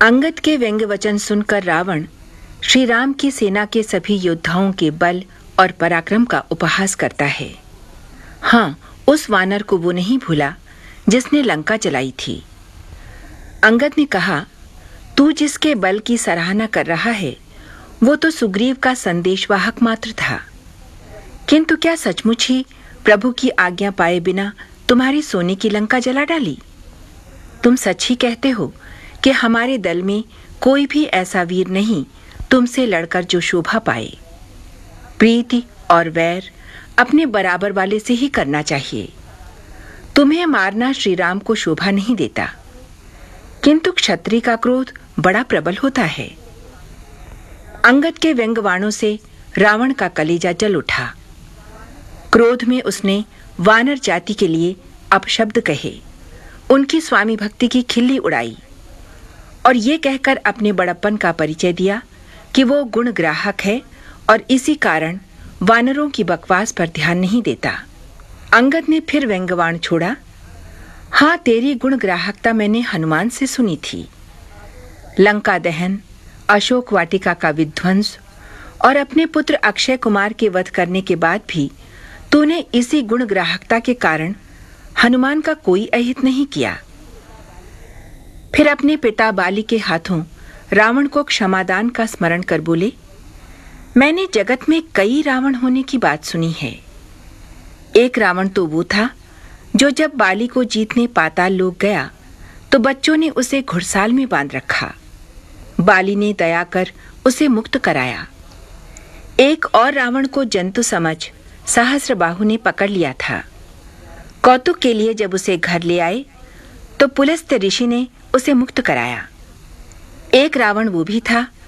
अंगद के व्यंग्य वचन सुनकर रावण श्री राम की सेना के सभी योद्धाओं के बल और पराक्रम का उपहास करता है। हाँ, उस वानर को वो नहीं भूला जिसने लंका जलाई थी। अंगद ने कहा, तू जिसके बल की सराहना कर रहा है वो तो सुग्रीव का संदेशवाहक मात्र था, किंतु क्या सचमुच ही प्रभु की आज्ञा पाए बिना तुम्हारी सोने की लंका जला डाली? तुम सच ही कहते हो कि हमारे दल में कोई भी ऐसा वीर नहीं तुमसे लड़कर जो शोभा पाए। प्रीति और वैर अपने बराबर वाले से ही करना चाहिए। तुम्हें मारना श्री राम को शोभा नहीं देता, किंतु क्षत्रिय का क्रोध बड़ा प्रबल होता है। अंगद के व्यंग्यवाणों से रावण का कलेजा जल उठा। क्रोध में उसने वानर जाति के लिए अपशब्द कहे, उनकी स्वामी भक्ति की खिल्ली उड़ाई और ये कहकर अपने बड़प्पन का परिचय दिया कि वो गुण ग्राहक है और इसी कारण वानरों की बकवास पर ध्यान नहीं देता। अंगद ने फिर व्यंग्यवाण छोड़ा, हाँ, तेरी गुण ग्राहकता मैंने हनुमान से सुनी थी। लंका दहन, अशोक वाटिका का विध्वंस और अपने पुत्र अक्षय कुमार के वध करने के बाद भी तूने इसी गुण ग्राहकता के कारण हनुमान का कोई अहित नहीं किया। फिर अपने पिता बाली के हाथों रावण को क्षमादान का स्मरण कर बोले, मैंने जगत में कई रावण होने की बात सुनी है। एक रावण तो वो था जो जब बाली को जीतने पाताल लोक गया तो बच्चों ने उसे घुड़साल में बांध रखा। बाली ने दया कर उसे मुक्त कराया। एक और रावण को जंतु समझ सहस्रबाहु ने पकड़ लिया था। कौतुक के लिए जब उसे घर ले आए तो पुलस्त्य ऋषि ने उसे मुक्त कराया। एक रावण वो भी था